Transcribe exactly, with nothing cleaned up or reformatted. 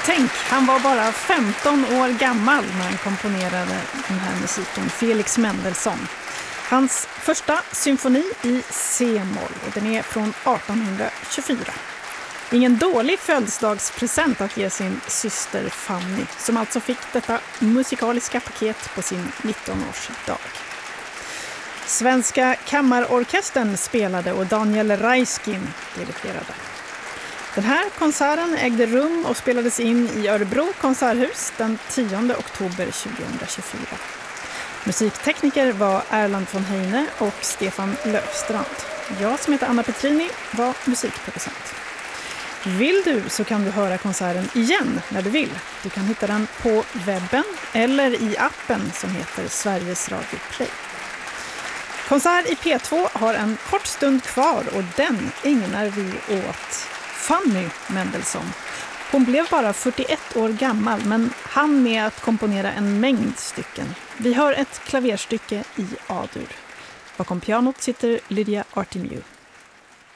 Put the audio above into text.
Tänk, han var bara femton år gammal när han komponerade den här musiken, Felix Mendelssohn. Hans första symfoni i C-moll, och den är från arton tjugofyra. Ingen dålig födelsedagspresent att ge sin syster Fanny, som alltså fick detta musikaliska paket på sin nittonårsdag. Svenska kammarorkestern spelade och Daniel Raiskin dirigerade. Den här konserten ägde rum och spelades in i Örebro konserthus den tionde oktober tjugohundratjugofyra. Musiktekniker var Erland von Heine och Stefan Löfstrand. Jag som heter Anna Petrini var musikproducent. Vill du så kan du höra konserten igen när du vill. Du kan hitta den på webben eller i appen som heter Sveriges Radio Play. Konsert i P två har en kort stund kvar och den ägnar vi åt Fanny Mendelssohn. Hon blev bara fyrtioett år gammal men hann med att komponera en mängd stycken. Vi hör ett klaverstycke i A-dur. Bakom pianot sitter Lydia Artemieux.